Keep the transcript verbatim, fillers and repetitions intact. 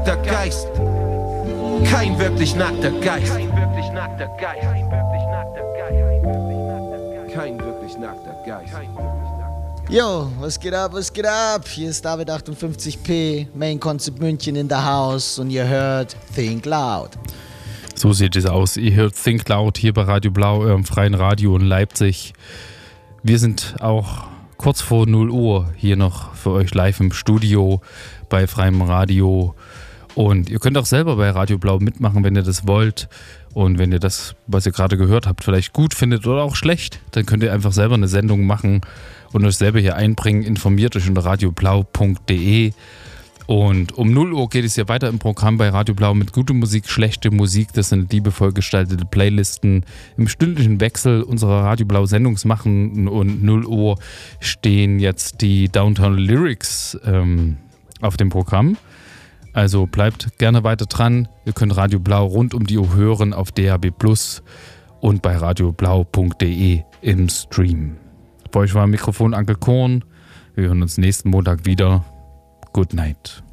Der Geist. Kein wirklich nackter Geist. Kein wirklich nackter Geist. Kein wirklich nackter Geist. Yo, was geht ab, was geht ab? Hier ist David achtundfünfzig P, Main Concept München in der House und ihr hört Think Loud. So sieht es aus. Ihr hört Think Loud hier bei Radio Blau, eurem freien Radio in Leipzig. Wir sind auch kurz vor null Uhr hier noch für euch live im Studio bei freiem Radio. Und ihr könnt auch selber bei Radio Blau mitmachen, wenn ihr das wollt. Und wenn ihr das, was ihr gerade gehört habt, vielleicht gut findet oder auch schlecht, dann könnt ihr einfach selber eine Sendung machen und euch selber hier einbringen. Informiert euch unter radioblau punkt de. Und um null Uhr geht es hier weiter im Programm bei Radio Blau mit gute Musik, schlechte Musik. Das sind liebevoll gestaltete Playlisten im stündlichen Wechsel unserer Radio Blau Sendungsmachen. Und null Uhr stehen jetzt die Downtown Lyrics ähm, auf dem Programm. Also bleibt gerne weiter dran. Ihr könnt Radio Blau rund um die Uhr hören auf D A B plus und bei radioblau punkt de im Stream. Bei euch war am Mikrofon Uncle Korn. Wir hören uns nächsten Montag wieder. Good night.